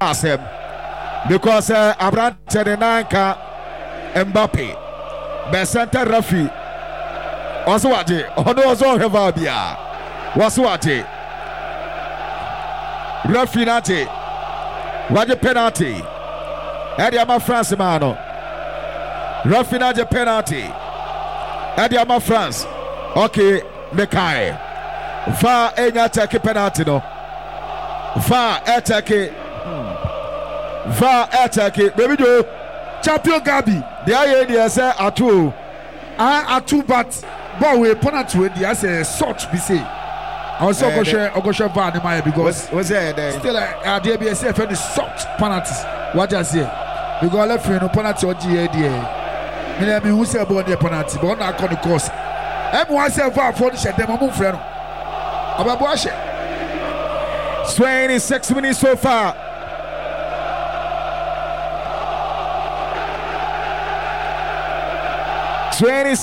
asem because Abrante de Nanka Mbappe Besanta Rafi Oswati Ono Ozo Hevabia Waswati Rafi Nati Waje penalty Ediama France mano Rafi Nati penalty Ediama France okay Mekai Va enya take penalty no Va attack Va attack baby do champion Gabi the idea say atu atu but ball we penalty we dey say sort be say I also go share VAR in my because was there still there be say for the sort penalties what just say because left no penalty or GA there me who say about the penalty but na come the course everyone say VAR for the share them move friend ababo share 26 minutes so far. 26